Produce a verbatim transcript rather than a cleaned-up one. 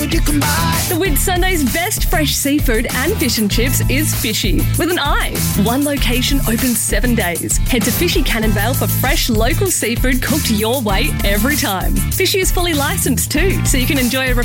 could you come by? The Whitsunday's best fresh seafood and fish and chips is Fishy, with an I. One location open seven days. Head to Fishy Cannonvale for fresh local seafood cooked your way every time. Fishy is fully licensed too, so you can enjoy a